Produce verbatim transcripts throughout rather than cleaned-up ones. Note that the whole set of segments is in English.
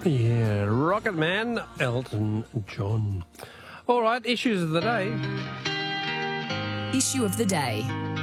Yeah, Rocket Man, Elton John. All right, issues of the day. Issue of the day.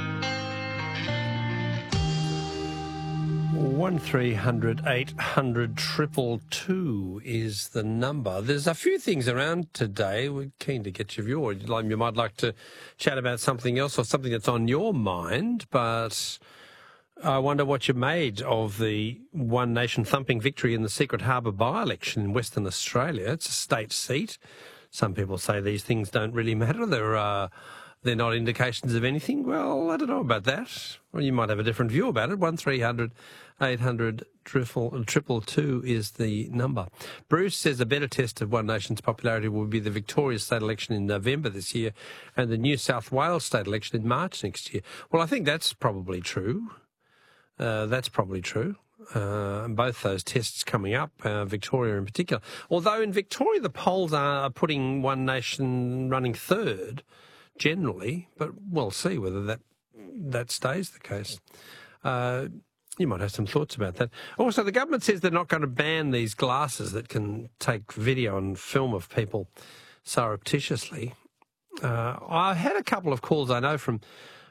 One three hundred eight hundred triple two is the number. There's a few things around today. We're keen to get your view. Or you might like to chat about something else or something that's on your mind, but I wonder what you made of the One Nation thumping victory in the Secret Harbour by-election in Western Australia. It's a state seat. Some people say these things don't really matter. They're, uh, they're not indications of anything. Well, I don't know about that. Well, you might have a different view about it. One three hundred eight hundred triple two is the number. Bruce says a better test of One Nation's popularity will be the Victoria state election in November this year and the New South Wales state election in March next year. Well, I think that's probably true. Uh, that's probably true. Uh, both those tests coming up, uh, Victoria in particular. Although in Victoria the polls are putting One Nation running third generally, but we'll see whether that that stays the case. Uh, you might have some thoughts about that. Also, the government says they're not going to ban these glasses that can take video and film of people surreptitiously. Uh, I had a couple of calls I know from...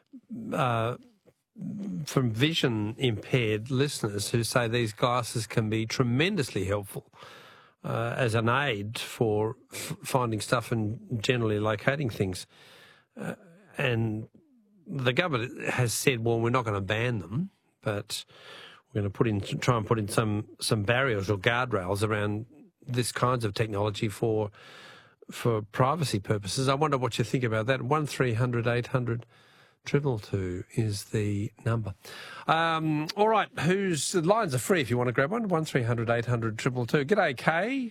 Uh, from vision impaired listeners who say these glasses can be tremendously helpful uh, as an aid for f- finding stuff and generally locating things. Uh, and the government has said, well, we're not going to ban them, but we're going to put in, try and put in some, some barriers or guardrails around this kinds of technology for for privacy purposes. I wonder what you think about that. One three hundred eight hundred Triple two is the number. Um, all right, whose the lines are free if you want to grab one. One three hundred eight hundred triple two. G'day, Kay.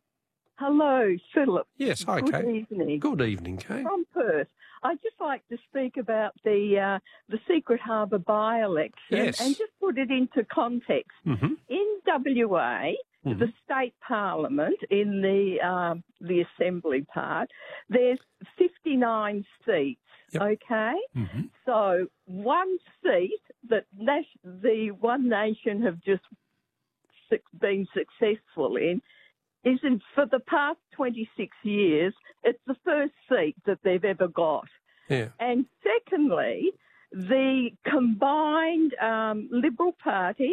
Hello, Philip. Yes, hi, Good Kay. Good evening. Good evening, Kay. From Perth. I'd just like to speak about the uh, the Secret Harbour by-election Yes. and just put it into context. Mm-hmm. In W A, Mm-hmm. the state parliament, in the um, the assembly part, there's fifty-nine seats. Yep. Okay, Mm-hmm. so one seat that nas- the One Nation have just su- been successful in is in, for the past twenty-six years, it's the first seat that they've ever got. Yeah. And secondly, the combined um, Liberal Party,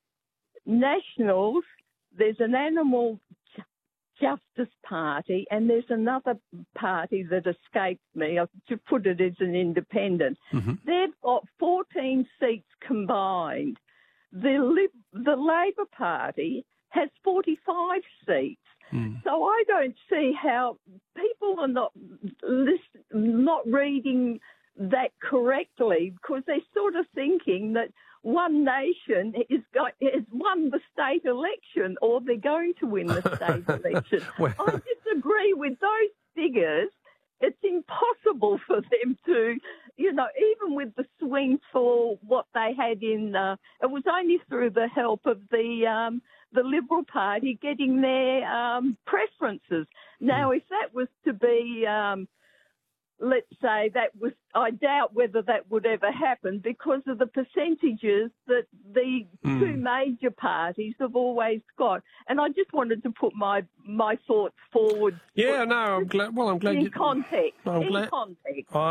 Nationals, there's an Animal Justice Party, and there's another party that escaped me. I've to put it as an independent. Mm-hmm. They've got fourteen seats combined. The Lib- the Labor Party has forty-five seats. Mm. So I don't see how people are not list- not reading that correctly, because they're sort of thinking that One Nation is got, has won the state election, or they're going to win the state election. Well- I disagree with those figures. It's impossible for them to, you know, even with the swing for what they had in, uh, it was only through the help of the um, the Liberal Party getting their um, preferences. Now, if that was to be... Um, let's say that was, I doubt whether that would ever happen because of the percentages that the Mm. two major parties have always got. And I just wanted to put my, my thoughts forward. Yeah, no, I'm glad. Well, I'm glad in you. context. I'm in glad- context.